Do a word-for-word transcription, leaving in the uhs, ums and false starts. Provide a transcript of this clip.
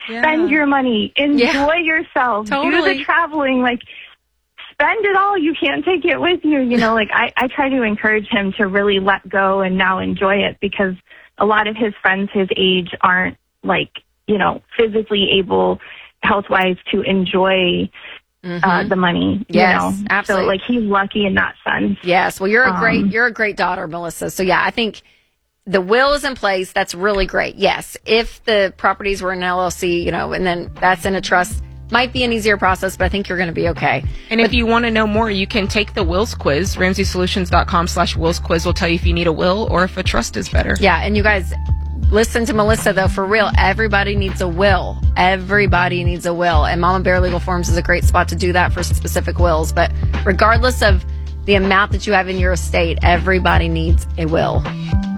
Yeah. Spend your money. Enjoy Yeah. yourself. Totally. Do the traveling. Like, spend it all. You can't take it with you. You know, like, I, I try to encourage him to really let go and now enjoy it, because a lot of his friends his age aren't, like, you know, physically able, health-wise, to enjoy Mm-hmm. uh, the money. Yes, you know? absolutely. So, like, he's lucky in that sense. Yes. Well, you're a great, Um, you're a great daughter, Melissa. So yeah, I think the will is in place. That's really great. Yes. If the properties were in an L L C, you know, and then that's in a trust, might be an easier process, but I think you're going to be okay. And if you want to know more, you can take the wills quiz. Ramsey Solutions dot com slash wills quiz will tell you if you need a will or if a trust is better. Yeah. And you guys, listen to Melissa, though, for real. Everybody needs a will. Everybody needs a will. And Mama Bear Legal Forms is a great spot to do that for specific wills. But regardless of the amount that you have in your estate, everybody needs a will.